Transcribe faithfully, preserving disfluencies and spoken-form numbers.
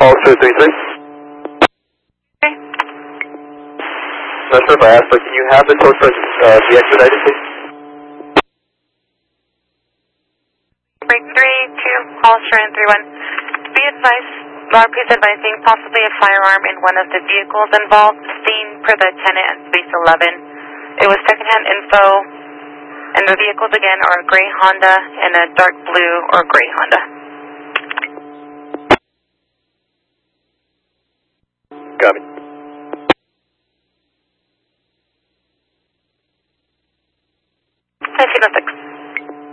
Call two three three. Okay. Not sure if I asked, but can you have the tow truck uh, be expedited, please? Break three two, call Sharon three one. Be advised, Laura, please advising possibly a firearm in one of the vehicles involved, seen per the tenant at space eleven. It was secondhand info, and the vehicles again are a gray Honda and a dark blue or gray Honda. Copy. I see no six.